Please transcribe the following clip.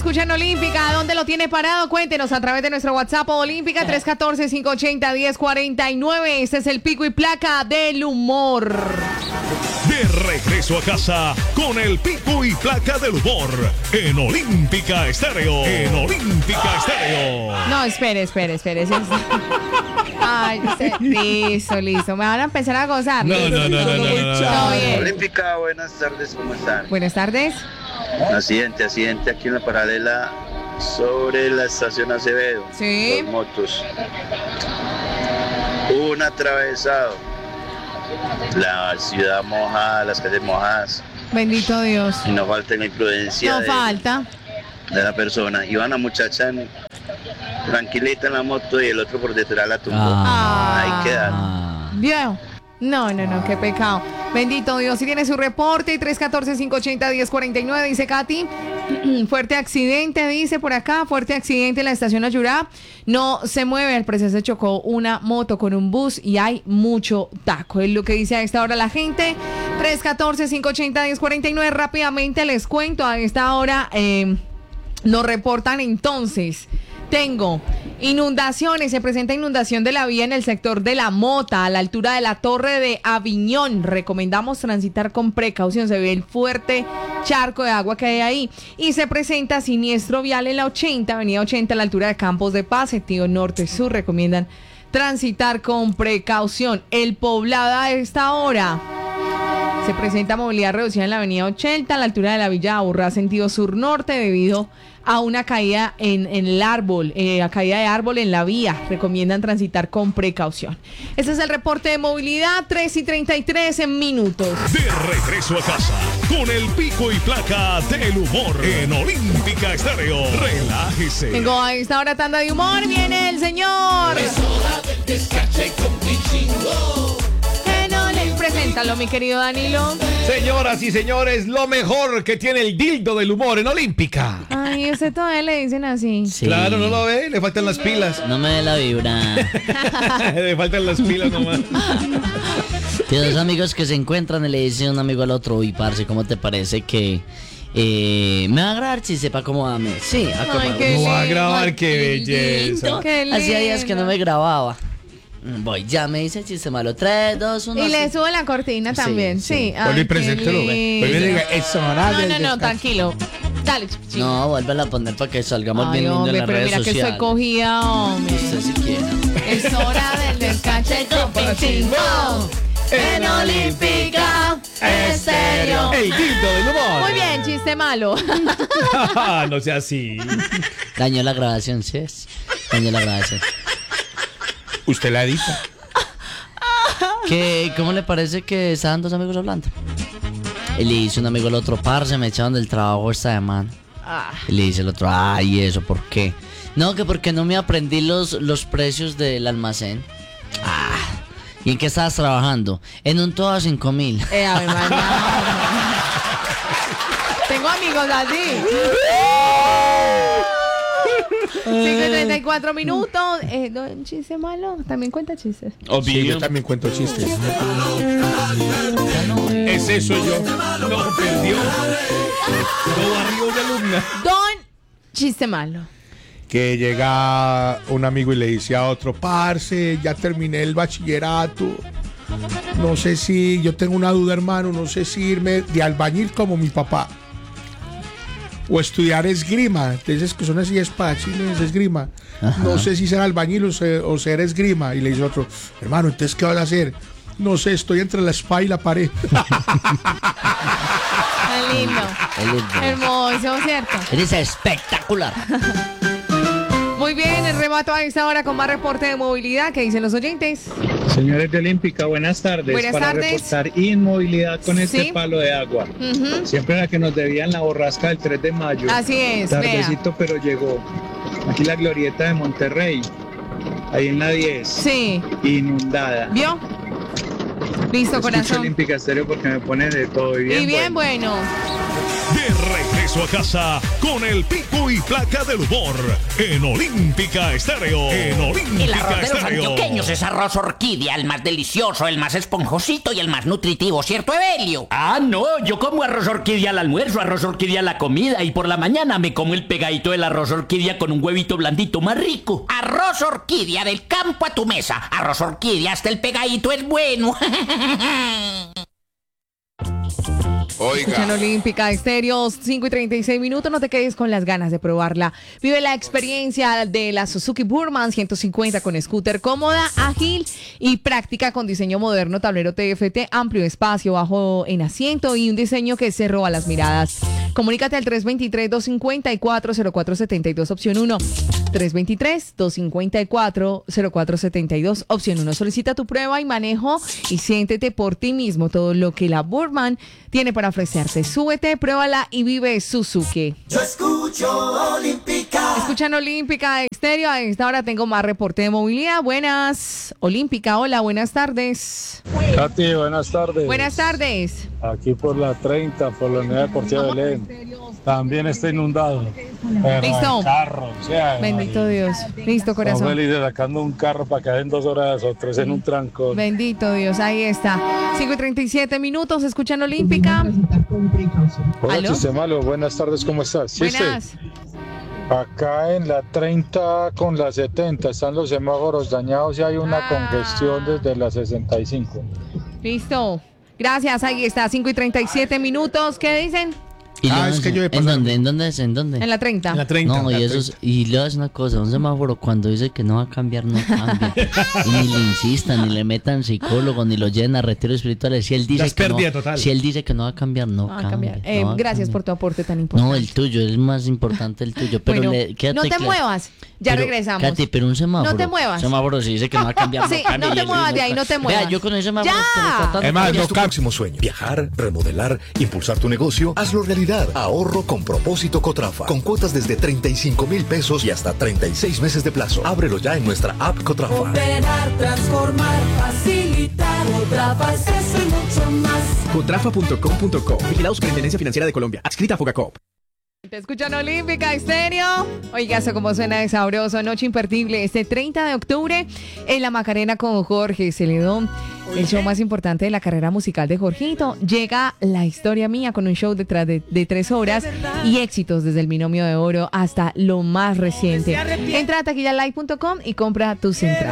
escucha en Olímpica. ¿Dónde lo tiene parado? Cuéntenos a través de nuestro WhatsApp Olímpica 314-580-1049. Este es el pico y placa del humor. De regreso a casa con el pico y placa del humor en Olímpica Estéreo. En Olímpica Estéreo. No, espere. Ay, listo. Me van a empezar a gozar. No. Todo bien. Olímpica, buenas tardes, ¿cómo están? Buenas tardes. Accidente aquí en la paralela sobre la estación Acevedo. Sí. Dos motos. Un atravesado. La ciudad mojada, las calles mojadas. Bendito Dios. Y no falta la imprudencia No falta. de la persona. Iba una muchacha tranquilita en la moto y el otro por detrás la tumbó. Ahí quedaron. Vio. No, qué pecado. Bendito Dios. Si tiene su reporte, 314-580-1049, dice Katy. Fuerte accidente, dice por acá. Fuerte accidente en la estación Ayurá. No se mueve, al parecer se chocó una moto con un bus y hay mucho taco. Es lo que dice a esta hora la gente. 314-580-1049. Rápidamente les cuento a esta hora. Nos reportan entonces. Tengo inundaciones, se presenta inundación de la vía en el sector de La Mota, a la altura de la Torre de Aviñón. Recomendamos transitar con precaución, se ve el fuerte charco de agua que hay ahí. Y se presenta siniestro vial en la 80, avenida 80, a la altura de Campos de Paz, sentido norte-sur. Recomiendan transitar con precaución. El Poblado a esta hora. Se presenta movilidad reducida en la avenida 80, a la altura de la Villa Aburrá, sentido sur-norte, debido a una caída en el árbol, caída de árbol en la vía. Recomiendan transitar con precaución. Este es el reporte de movilidad, 3:33 en minutos. De regreso a casa con el pico y placa del humor en Olímpica Estéreo. Relájese. Tengo a esta hora tanda de humor. Viene el señor. Preséntalo, mi querido Danilo. Señoras y señores, lo mejor que tiene el dildo del humor en Olímpica. Ay, usted todavía le dicen así. Sí. Claro, no lo ve, le faltan las pilas. No me dé la vibra. Le faltan las pilas nomás. Tiene dos amigos que se encuentran y le dicen un amigo al otro: uy, parce, ¿cómo te parece que me va a grabar si sepa acomodarme? Sí, acomodarme. No va a grabar, qué belleza. Hacía días que no me grababa. Voy, ya me dice el chiste malo. 3, 2, 1. Y le sube la cortina también. Sí. Vuelve y preséntelo. No, tranquilo. Dale. Sí. No, vuélvela a poner para que salgamos bien lindo en las redes sociales. Pero mira que soy cogida, hombre. Usted si quiera. Es hora del descache con Pichimbo. En Olímpica Estéreo. El dildo del humor. Muy bien, chiste malo. No sea así. Dañó la grabación, ¿sí es? Dañó la grabación. ¿Usted la edita? ¿Cómo le parece que estaban dos amigos hablando? Y le dice un amigo al otro: parce, me echaron del trabajo esta semana. Y le dice el otro: ay, ¿eso por qué? No, que porque no me aprendí los precios del almacén. ¿Y en qué estabas trabajando? En un todo a 5,000. Tengo amigos así. 5:34 minutos. ¿Un chiste malo? ¿También cuenta chistes? Sí, yo también cuento chistes. Ese soy yo. No, perdió. No barrió de alumna. Don chiste malo. Que llega un amigo y le dice a otro: parce, ya terminé el bachillerato. No sé si, yo tengo una duda, hermano, no sé si irme de albañil como mi papá o estudiar esgrima. Entonces, que son así espadachines, esgrima. Ajá. No sé si ser albañil o ser esgrima. Y le dice otro: hermano, entonces, ¿qué vas a hacer? No sé, estoy entre la espada y la pared. Qué lindo. Hermoso, ¿cierto? Eres espectacular. Muy bien, el remato a esta hora con más reporte de movilidad. ¿Qué dicen los oyentes? Señores de Olímpica, buenas tardes. Buenas tardes. Reportar inmovilidad con este palo de agua. Siempre la que nos debían la borrasca del 3 de mayo. Así es. Tardecito, vea. Pero llegó. Aquí la glorieta de Monterrey. Ahí en la 10. Sí. Inundada. ¿Vio? Listo, Escucho corazón. Olímpica Estéreo porque me pone de todo. Y bien bueno. De regreso regreso a casa con el pico y placa del humor en Olímpica Estéreo. En Olímpica El arroz de los Estéreo. antioqueños es arroz orquídea, el más delicioso, el más esponjosito y el más nutritivo, ¿cierto, Evelio? Ah, no, yo como arroz orquídea al almuerzo, arroz orquídea a la comida y por la mañana me como el pegadito del arroz orquídea con un huevito blandito más rico. Arroz orquídea del campo a tu mesa. Arroz orquídea, hasta el pegadito es bueno. Escuchan Olímpica Estéreo, 5:36 minutos. No te quedes con las ganas de probarla. Vive la experiencia de la Suzuki Burman 150 con scooter cómoda, ágil y práctica con diseño moderno, tablero TFT, amplio espacio bajo en asiento y un diseño que se roba las miradas. Comunícate al 323-254-0472, opción 1. 323-254-0472, opción 1. Solicita tu prueba y manejo y siéntete por ti mismo todo lo que la Burman tiene para ofrecerte. Súbete, pruébala y vive Suzuki. Yo escucho Olímpica. Escuchan Olímpica Estéreo. A esta hora tengo más reporte de movilidad. Buenas. Olímpica, hola, buenas tardes. Katy, buenas tardes. Buenas tardes. Aquí por la 30, por la Unidad Deportiva de Belén. También está inundado. Pero Listo. el carro, o sea, Bendito Dios. Listo, corazón. felices sacando un carro para que en 2 horas o 3 en un tranco. Bendito Dios, ahí está. 5:37 minutos, escuchan Olímpica. Hola, ¿Aló? Chistemalo, buenas tardes, ¿cómo estás? Sí, Buenas. Acá en la 30 con la 70 están los semáforos dañados y hay una congestión desde la 65. Listo. Gracias, ahí está. 5:37 minutos. ¿Qué dicen? Y le voy a es que decir, yo he ¿en pasado- dónde? ¿En dónde es? ¿En dónde? En la 30. En la 30. No, la y eso es, 30. y le voy a decir una cosa, un semáforo cuando dice que no va a cambiar, no cambia. Y ni le insistan, ni le metan psicólogo, ni lo lleven a retiros espirituales. Si él dice Es que no, pérdida total. si él dice que no va a cambiar, no Va a cambia. cambiar. no va a Gracias cambiar. por tu aporte tan importante. No, el tuyo, es más importante el tuyo. Pero Bueno, quédate no te claro. muevas. Ya Pero, regresamos. Katy, pero un semáforo. No te muevas. Un semáforo si dice que no va a cambiar, Sí, cambia. no y te él muevas mismo de ahí, está- no te Vea, muevas. yo con ese semáforo ¡Ya! que le tratando de Además, cambiar. no Tu próximo sueño, viajar, remodelar, impulsar tu negocio, hazlo realidad. Ahorro con propósito Cotrafa, con cuotas desde 35,000 pesos y hasta 36 meses de plazo. Ábrelo ya en nuestra app Cotrafa. Operar, transformar, facilitar. Cotrafa es eso y mucho más. Cotrafa.com.co. Vigilado Superintendencia Financiera de Colombia. Adscrita a Fogacop. Te escuchan Olímpica Estéreo. Oiga, eso como suena de sabroso. Noche imperdible este 30 de octubre en La Macarena con Jorge Celedón. El show más importante de la carrera musical de Jorgito. Llega La Historia Mía con un show de 3 horas y éxitos desde el Binomio de Oro hasta lo más reciente. Entra a taquillalive.com y compra tus entradas.